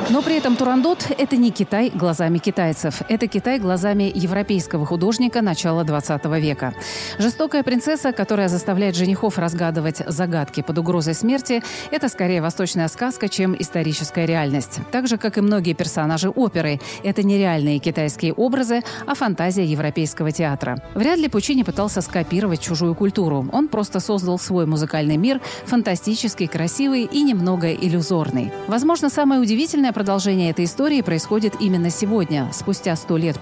Но при этом Турандот – это не Китай глазами китайцев. Это Китай глазами европейского художника начала 20 века. Жестокая принцесса, которая заставляет женихов разгадывать загадки под угрозой смерти – это скорее восточная сказка, чем историческая реальность. Так же, как и многие персонажи оперы, это не реальные китайские образы, а фантазия европейского театра. Вряд ли Пучини пытался скопировать чужую культуру. Он просто создал свой музыкальный мир, фантастический, красивый и немного иллюзорный. Возможно, самое удивительное продолжение этой истории происходит именно сегодня, спустя 100 лет